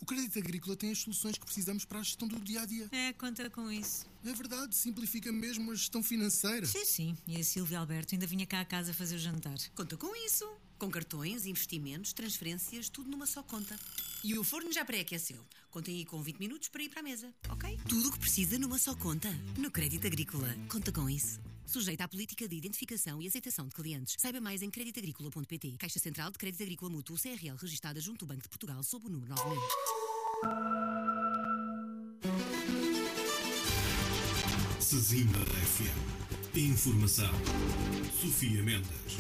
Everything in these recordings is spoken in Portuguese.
O Crédito Agrícola tem as soluções que precisamos para a gestão do dia-a-dia. Conta com isso. É verdade, simplifica mesmo a gestão financeira. Sim. E a Silvia Alberto ainda vinha cá a casa fazer o jantar. Conta com isso. Com cartões, investimentos, transferências, tudo numa só conta. E o forno já pré-aqueceu. Contem aí com 20 minutos para ir para a mesa, ok? Tudo o que precisa numa só conta. No Crédito Agrícola. Conta com isso. Sujeita à política de identificação e aceitação de clientes. Saiba mais em creditagricola.pt. Caixa Central de Crédito Agrícola Mútuo CRL, registada junto ao Banco de Portugal sob o número 9000. Sesimbra FM. Informação. Sofia Mendes.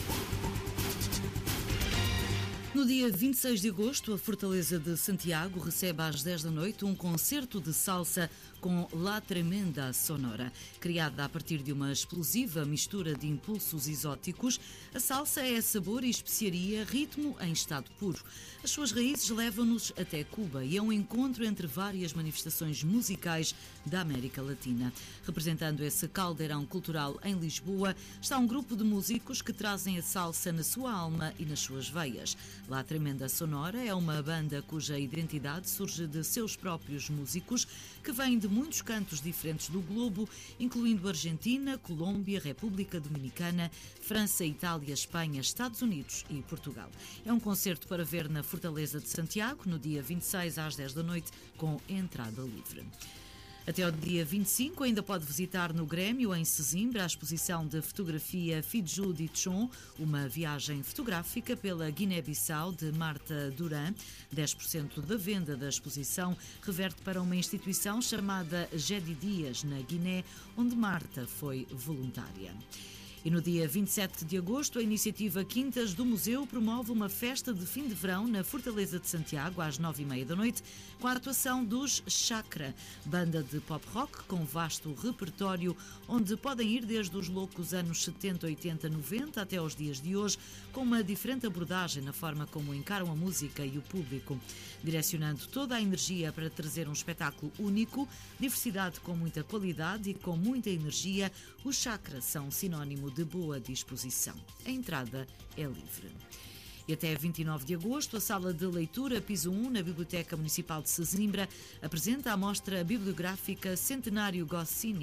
No dia 26 de agosto, a Fortaleza de Santiago recebe às 10 da noite um concerto de salsa com La Tremenda Sonora. Criada a partir de uma explosiva mistura de impulsos exóticos, a salsa é sabor e especiaria, ritmo em estado puro. As suas raízes levam-nos até Cuba e é um encontro entre várias manifestações musicais da América Latina. Representando esse caldeirão cultural em Lisboa, está um grupo de músicos que trazem a salsa na sua alma e nas suas veias. La Tremenda Sonora é uma banda cuja identidade surge de seus próprios músicos, que vêm de muitos cantos diferentes do globo, incluindo Argentina, Colômbia, República Dominicana, França, Itália, Espanha, Estados Unidos e Portugal. É um concerto para ver na Fortaleza de Santiago, no dia 26 às 10 da noite, com entrada livre. Até ao dia 25 ainda pode visitar no Grêmio, em Sesimbra, a exposição de fotografia Fidju Dichon, uma viagem fotográfica pela Guiné-Bissau de Marta Duran. 10% da venda da exposição reverte para uma instituição chamada Gedi Dias, na Guiné, onde Marta foi voluntária. E no dia 27 de agosto, a iniciativa Quintas do Museu promove uma festa de fim de verão na Fortaleza de Santiago, às 9h30 da noite, com a atuação dos Chakra, banda de pop-rock com vasto repertório, onde podem ir desde os loucos anos 70, 80, 90 até aos dias de hoje, com uma diferente abordagem na forma como encaram a música e o público, direcionando toda a energia para trazer um espetáculo único, diversidade com muita qualidade e com muita energia. Os Chakra são sinónimo de boa disposição. A entrada é livre. E até 29 de agosto, a Sala de Leitura Piso 1, na Biblioteca Municipal de Sesimbra, apresenta a mostra bibliográfica Centenário Goscinny,